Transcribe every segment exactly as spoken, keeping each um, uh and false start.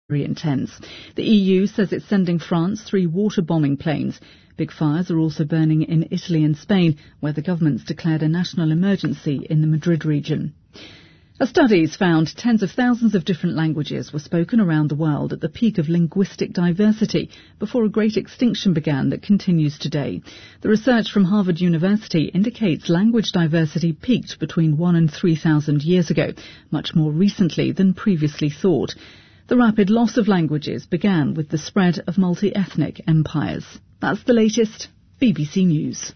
very intense. The E U says it's sending France three water bombing planes. Big fires are also burning in Italy and Spain, where the government's declared a national emergency in the Madrid region. A study's found tens of thousands of different languages were spoken around the world at the peak of linguistic diversity before a great extinction began that continues today. The research from Harvard University indicates language diversity peaked between one and three thousand years ago, much more recently than previously thought. The rapid loss of languages began with the spread of multi-ethnic empires. That's the latest. B B C News.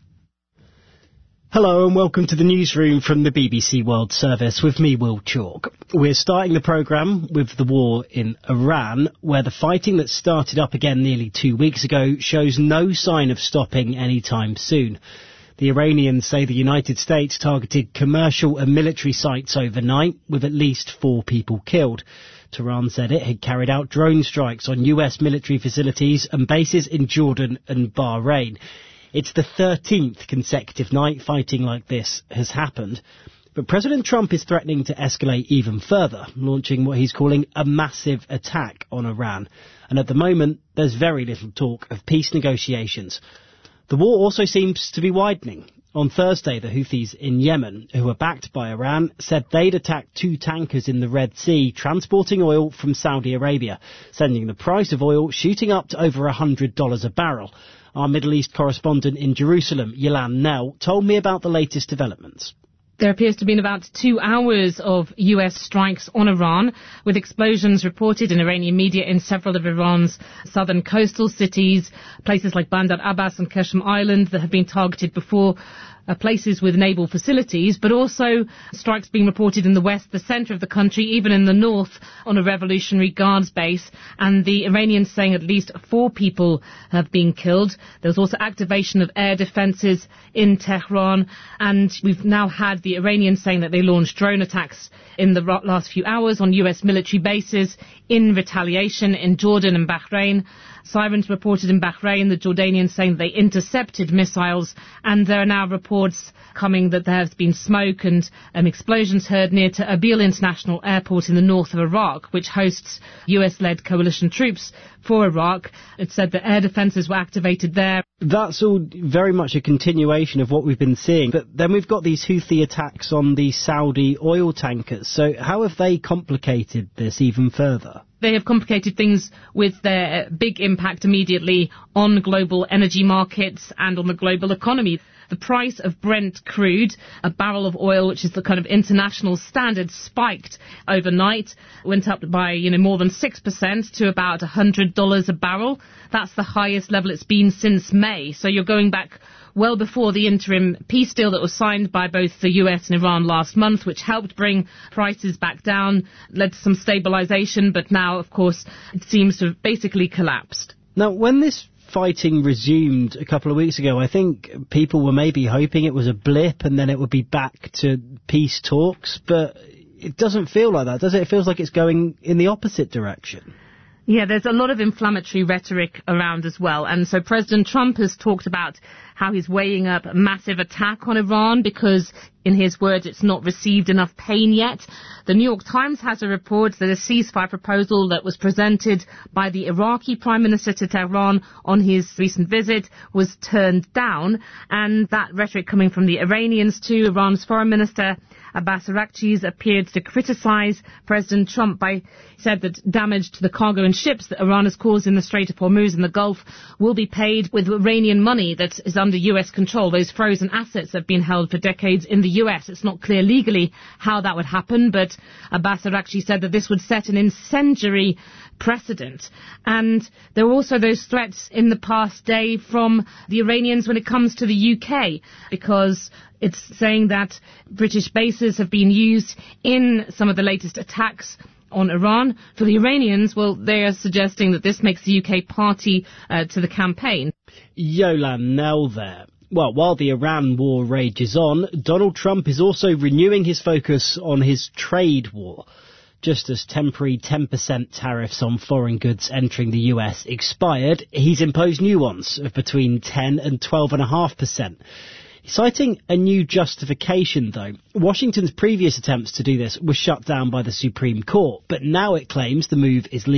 Hello and welcome to the newsroom from the B B C World Service with me, Will Chalk. We're starting the programme with the war in Iran, where the fighting that started up again nearly two weeks ago shows no sign of stopping anytime soon. The Iranians say the United States targeted commercial and military sites overnight, with at least four people killed. Tehran said it had carried out drone strikes on U S military facilities and bases in Jordan and Bahrain. It's the thirteenth consecutive night fighting like this has happened. But President Trump is threatening to escalate even further, launching what he's calling a massive attack on Iran. And at the moment, there's very little talk of peace negotiations. The war also seems to be widening. On Thursday, the Houthis in Yemen, who are backed by Iran, said they'd attacked two tankers in the Red Sea transporting oil from Saudi Arabia, sending the price of oil shooting up to over one hundred dollars a barrel. Our Middle East correspondent in Jerusalem, Yilan Nell, told me about the latest developments. There appears to have been about two hours of U S strikes on Iran, with explosions reported in Iranian media in several of Iran's southern coastal cities, places like Bandar Abbas and Qashm Island that have been targeted before, uh, places with naval facilities, but also strikes being reported in the west, the centre of the country, even in the north on a Revolutionary Guards base, and the Iranians saying at least four people have been killed. There was also activation of air defences in Tehran, and we've now had the Iranians saying that they launched drone attacks in the last few hours on U S military bases in retaliation in Jordan and Bahrain. Sirens reported in Bahrain, the Jordanians saying they intercepted missiles, and there are now reports coming that there has been smoke and um, explosions heard near to Erbil International Airport in the north of Iraq, which hosts U S-led coalition troops for Iraq. It said that air defences were activated there. That's all very much a continuation of what we've been seeing. But then we've got these Houthi attacks on the Saudi oil tankers. So how have they complicated this even further? They have complicated things with their big impact immediately on global energy markets and on the global economy. The price of Brent crude, a barrel of oil, which is the kind of international standard, spiked overnight, went up by, you know, more than six percent to about one hundred dollars a barrel. That's the highest level it's been since May. So you're going back well before the interim peace deal that was signed by both the U S and Iran last month, which helped bring prices back down, led to some stabilisation, but now, of course, it seems to have basically collapsed. Now, when this fighting resumed a couple of weeks ago, I think people were maybe hoping it was a blip and then it would be back to peace talks, but it doesn't feel like that, does it? It feels like it's going in the opposite direction. Yeah, there's a lot of inflammatory rhetoric around as well. And so President Trump has talked about how he's weighing up a massive attack on Iran because, in his words, it's not received enough pain yet. The New York Times has a report that a ceasefire proposal that was presented by the Iraqi Prime Minister to Tehran on his recent visit was turned down. And that rhetoric coming from the Iranians too. Iran's Foreign Minister Abbas Araghchi appeared to criticise President Trump by said that damage to the cargo and ships that Iran has caused in the Strait of Hormuz in the Gulf will be paid with Iranian money that is under U S control. Those frozen assets have been held for decades in the U S. It's not clear legally how that would happen, but Abbas Araghchi said that this would set an incendiary precedent. And there were also those threats in the past day from the Iranians when it comes to the U K, because it's saying that British bases have been used in some of the latest attacks on Iran. For the Iranians, well, they are suggesting that this makes the U K party uh, to the campaign. Yilan Nell there. Well, while the Iran war rages on, Donald Trump is also renewing his focus on his trade war. Just as temporary ten percent tariffs on foreign goods entering the U S expired, he's imposed new ones of between ten and twelve point five percent. Citing a new justification, though, Washington's previous attempts to do this were shut down by the Supreme Court, but now it claims the move is legal.